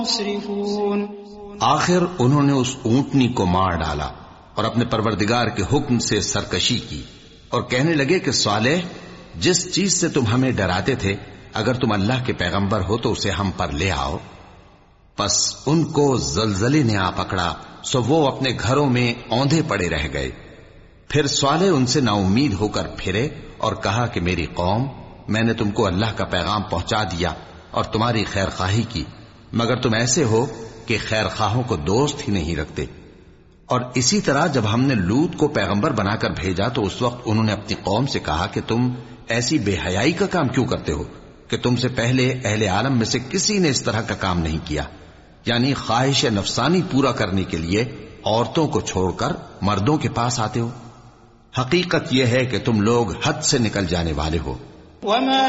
मुस्रिफून। आखिर उन्होंने उस ऊंटनी को मार डाला और अपने परवरदिगार के हुक्म से सरकशी की और कहने लगे कि सालेह, जिस चीज से तुम हमें डराते थे, अगर तुम अल्लाह के पैगंबर हो तो उसे हम पर ले आओ। बस उनको जलजले ने आ पकड़ा, सो वो अपने घरों में औंधे पड़े रह गए। फिर सालेह उनसे नाउम्मीद होकर फिरे और कहा कि मेरी कौम, मैंने तुमको अल्लाह का पैगाम पहुंचा दिया और तुम्हारी खैरखाही की, मगर तुम ऐसे हो कि खैरखाहों को दोस्त ही नहीं रखते। और इसी तरह जब हमने लूत को पैगंबर बनाकर भेजा तो उस वक्त उन्होंने अपनी कौम से कहा कि तुम ऐसी बेहयाई का काम क्यों करते हो कि तुमसे पहले अहले आलम में से किसी ने इस तरह का काम नहीं किया, यानी ख्वाहिश नफसानी पूरा करने के लिए औरतों को छोड़कर मर्दों के पास आते हो। हकीकत यह है कि तुम लोग हद से निकल जाने वाले हो। वमा